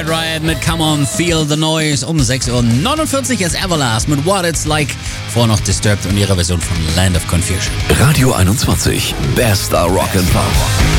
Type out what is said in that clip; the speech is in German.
Riot mit Come On, Feel the Noise um 6:49 Uhr ist Everlast mit What It's Like. Vor noch Disturbed und ihre Version von Land of Confusion. Radio 21, bester Rock and Pop.